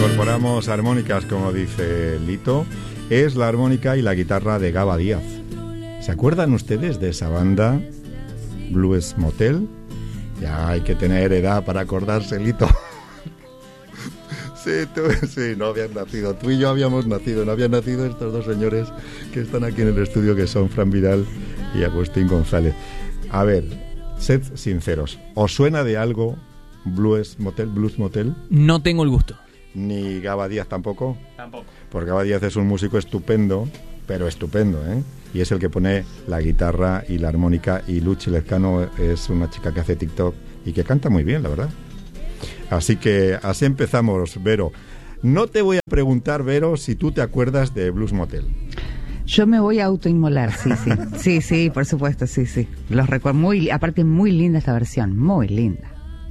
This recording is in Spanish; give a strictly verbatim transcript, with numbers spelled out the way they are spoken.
incorporamos armónicas, como dice Lito. Es la armónica y la guitarra de Gaba Díaz. ¿Se acuerdan ustedes de esa banda Blues Motel? Ya hay que tener edad para acordarse, Lito. Sí, tú, sí, no habían nacido. Tú y yo habíamos nacido. No habían nacido estos dos señores que están aquí en el estudio, que son Fran Vidal y Agustín González. A ver, sed sinceros. ¿Os suena de algo Blues Motel? Blues Motel? No tengo el gusto. ¿Ni Gaba Díaz tampoco? Tampoco. Porque Gaba Díaz es un músico estupendo, pero estupendo, ¿eh? Y es el que pone la guitarra y la armónica, y Luchi Lezcano es una chica que hace TikTok y que canta muy bien, la verdad. Así que así empezamos, Vero. No te voy a preguntar, Vero, si tú te acuerdas de Blues Motel. Yo me voy a autoinmolar, sí, sí. Sí, sí, por supuesto, sí, sí. Los recuerdo muy, aparte muy linda esta versión, muy linda.